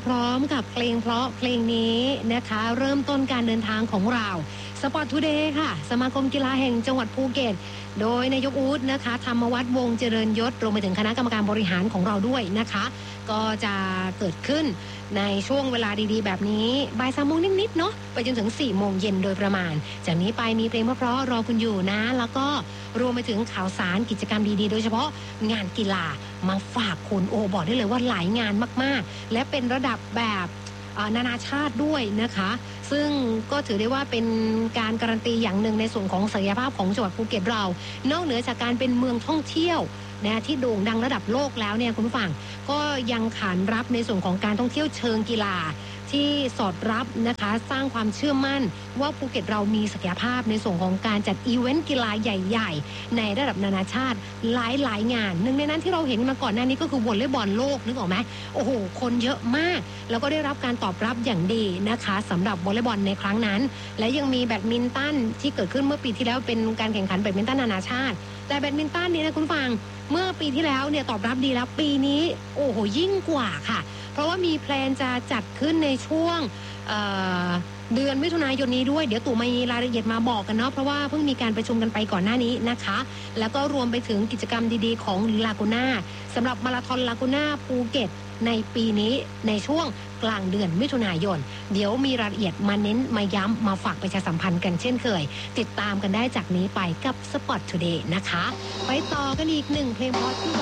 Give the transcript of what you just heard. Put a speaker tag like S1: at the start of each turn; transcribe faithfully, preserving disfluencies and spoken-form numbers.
S1: พร้อมกับเพลงเพราะเพลงนี้นะคะเริ่มต้นการเดินทางของเราสปอร์ตทูเดย์ค่ะสมาคมกีฬาแห่งจังหวัดภูเก็ตโดยนายกอู๊ดนะคะธรรมวัฒน์วงศ์เจริญยศรวมไปถึงคณะกรรมการบริหารของเราด้วยนะคะก็จะเกิดขึ้นในช่วงเวลาดีๆแบบนี้บ่ายสามโมงนิดๆเนาะไปจนถึงสี่โมงเย็นโดยประมาณจากนี้ไปมีเพลงเพราะๆรอคุณอยู่นะแล้วก็รวมไปถึงข่าวสารกิจกรรมดีๆโดยเฉพาะงานกีฬามาฝากคุณโอบอกได้เลยว่าหลายงานมากๆและเป็นระดับแบบนานาชาติด้วยนะคะซึ่งก็ถือได้ว่าเป็นการการันตีอย่างหนึ่งในส่วนของศักยภาพของจังหวัดภูเก็ตเรานอกเหนือจากการเป็นเมืองท่องเที่ยวนะที่โด่งดังระดับโลกแล้วเนี่ยคุณผู้ฟังก็ยังขานรับในส่วนของการท่องเที่ยวเชิงกีฬาที่สอดรับนะคะสร้างความเชื่อมั่นว่าภูเก็ตเรามีศักยภาพในส่วนของการจัดอีเวนต์กีฬาใหญ่ๆในระดับนานาชาติหลายๆงานหนึ่งในนั้นที่เราเห็นมาก่อนหน้านี้ก็คือวอลเลย์บอลโลกนึกออกไหมโอ้โหคนเยอะมากแล้วก็ได้รับการตอบรับอย่างดีนะคะสำหรับวอลเลย์บอลในครั้งนั้นและยังมีแบดมินตันที่เกิดขึ้นเมื่อปีที่แล้วเป็นการแข่งขันแบดมินตันนานาชาติแต่แบดมินตันนี่นะคุณฟังเมื่อปีที่แล้วเนี่ยตอบรับดีแล้วปีนี้โอ้โหยิ่งกว่าค่ะเพราะว่ามีแพลนจะจัดขึ้นในช่วงเเดือนมิถุนายนนี้ด้วยเดี๋ยวตู่มีรายละเอียดมาบอกกันเนาะเพราะว่าเพิ่งมีการประชุมกันไปก่อนหน้านี้นะคะแล้วก็รวมไปถึงกิจกรรมดีๆของลากูน่าสำหรับมาราธอนลากูน่าภูเก็ตในปีนี้ในช่วงกลางเดือนมิถุนายนเดี๋ยวมีรายละเอียดมาเน้นมาย้ำมาฝากประชาสัมพันธ์กันเช่นเคยติดตามกันได้จากนี้ไปกับ Spot Today นะคะไปต่อกันอีกหนึ่งเพลงเพราะที่